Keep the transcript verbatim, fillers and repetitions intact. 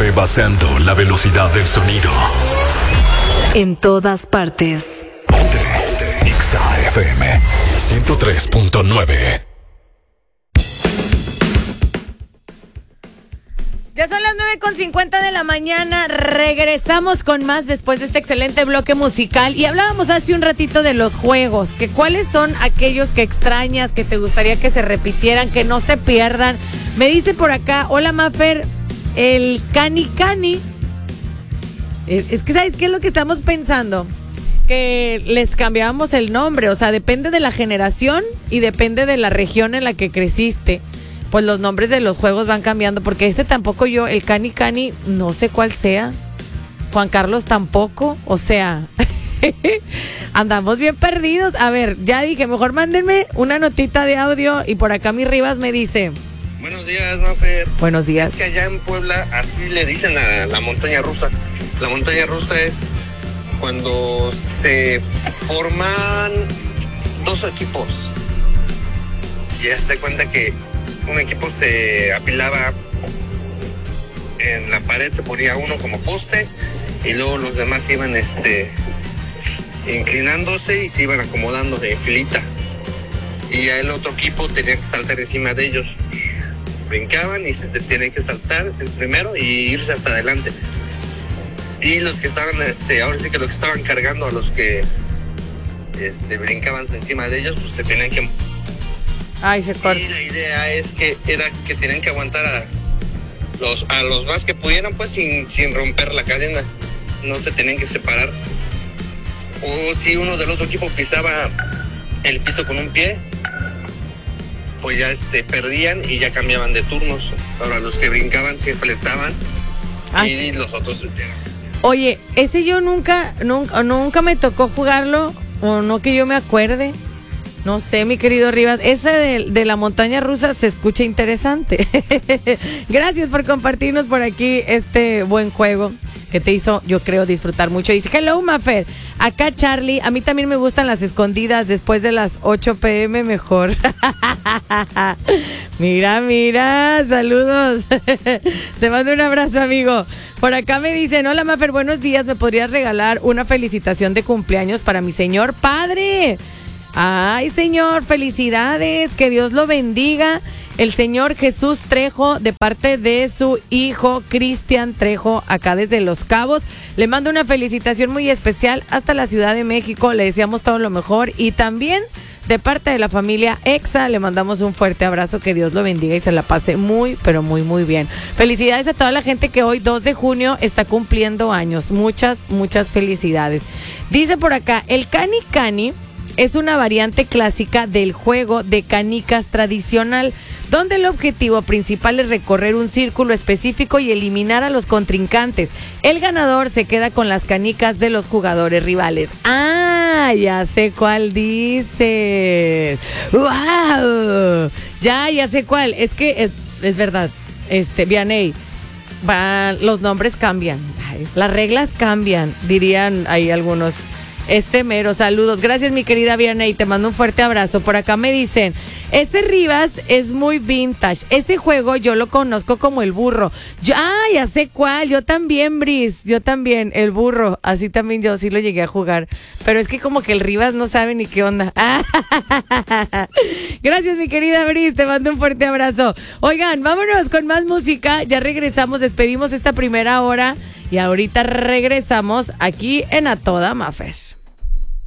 rebasando la velocidad del sonido. En todas partes. Ponte, ponte. Exa F M ciento tres punto nueve. Ya son las nueve con cincuenta de la mañana. Regresamos con más después de este excelente bloque musical. Y hablábamos hace un ratito de los juegos. Que cuáles son aquellos que extrañas, que te gustaría que se repitieran, que no se pierdan. Me dice por acá, hola Mafer, el Cani Cani. Es que, ¿sabes qué es lo que estamos pensando? Que les cambiábamos el nombre. O sea, depende de la generación y depende de la región en la que creciste. Pues los nombres de los juegos van cambiando, porque este tampoco yo, el Cani Cani, no sé cuál sea. Juan Carlos tampoco, o sea, andamos bien perdidos. A ver, ya dije, mejor mándenme una notita de audio y por acá mi Rivas me dice. Buenos días, Mafer. Buenos días. Es que allá en Puebla así le dicen a la montaña rusa. La montaña rusa es cuando se forman dos equipos. Y ya se da cuenta que un equipo se apilaba en la pared, se ponía uno como poste y luego los demás iban este inclinándose y se iban acomodando en filita, y ya el otro equipo tenía que saltar encima de ellos, brincaban y se tenían que saltar el primero y irse hasta adelante, y los que estaban este ahora sí que los que estaban cargando a los que este brincaban encima de ellos, pues se tenían que. Ay, se corta. Y la idea es que era que tenían que aguantar a los a los más que pudieran, pues sin, sin romper la cadena. No se tenían que separar. O si uno del otro equipo pisaba el piso con un pie, pues ya este perdían y ya cambiaban de turnos. Ahora los que brincaban se fletaban. Ay. Y los otros se tiraban. Oye, ese yo nunca, nunca, nunca me tocó jugarlo, o no que yo me acuerde. No sé, mi querido Rivas, ese de, de la montaña rusa se escucha interesante. Gracias por compartirnos por aquí este buen juego que te hizo, yo creo, disfrutar mucho. Dice, hello, Mafer, acá Charlie, a mí también me gustan las escondidas después de las ocho pm mejor. Mira, mira, saludos. Te mando un abrazo, amigo. Por acá me dicen, hola Mafer, buenos días, ¿me podrías regalar una felicitación de cumpleaños para mi señor padre? Ay, señor, felicidades, que Dios lo bendiga. El señor Jesús Trejo, de parte de su hijo Cristian Trejo, acá desde Los Cabos. Le mando una felicitación muy especial hasta la Ciudad de México. Le deseamos todo lo mejor. Y también, de parte de la familia Exa, le mandamos un fuerte abrazo. Que Dios lo bendiga y se la pase muy, pero muy, muy bien. Felicidades a toda la gente que hoy, dos de junio, está cumpliendo años. Muchas, muchas felicidades. Dice por acá, el Cani Cani es una variante clásica del juego de canicas tradicional, donde el objetivo principal es recorrer un círculo específico y eliminar a los contrincantes. El ganador se queda con las canicas de los jugadores rivales. ¡Ah! Ya sé cuál dices. ¡Wow! Ya, ya sé cuál. Es que es, es verdad, este, Vianey, va, los nombres cambian, ay, las reglas cambian, dirían ahí algunos. Este mero, saludos. Gracias, mi querida Vianey, te mando un fuerte abrazo. Por acá me dicen, ese Rivas es muy vintage. Ese juego yo lo conozco como el burro. Yo, ah, ya sé cuál. Yo también, Bris. Yo también, el burro. Así también yo sí lo llegué a jugar. Pero es que como que el Rivas no sabe ni qué onda. Gracias, mi querida Bris. Te mando un fuerte abrazo. Oigan, vámonos con más música. Ya regresamos, despedimos esta primera hora. Y ahorita regresamos aquí en A Toda Mafer.